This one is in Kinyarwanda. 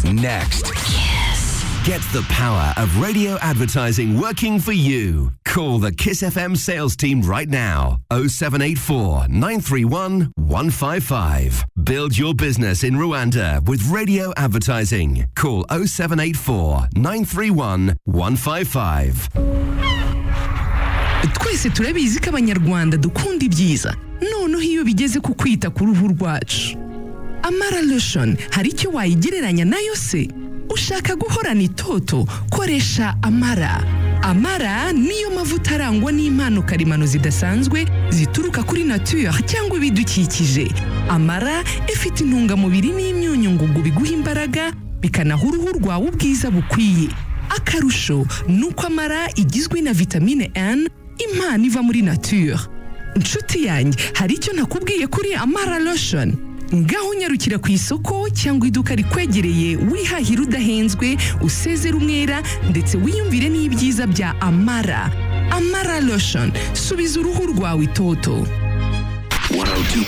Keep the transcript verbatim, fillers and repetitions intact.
next. Get the power of radio advertising working for you. Call the Kiss F M sales team right now. oh seven eight four, nine three one, one five five. Build your business in Rwanda with radio advertising. Call oh seven eight four, nine three one, one five five. Twese turabizi ko abanyarwanda dukunda ibyiza. Noneho iyo bigeze ku kwita ku ruhu rwacu. Amara Lotion hari icyo wayigereranya nayo se? Ushaka guhorana itoto, koresha Amara. Amara niyo mavuta arangwa n'impano karemano zidasanzwe zituruka kuri nature cyangwa ibidukikije. Amara ifite intungamubiri n'imyunyu ngugu biguha imbaraga, bikanaha uruhu rwawe ubwiza bukwiye. Akarusho nuko Amara igizwe na vitamine N, impano iva muri nature. Nshuti yanjye, hari icyo nakubwiye kuri Amara Lotion? Ngaho unyarukira ku isoko cyangwa iduka rikwegereye wihahira udahenzwe, usezera umwera ndetse wiyumvire n'ibyiza bya Amara. Amara Lotion, subiza uruhu rwawe itoto. one oh two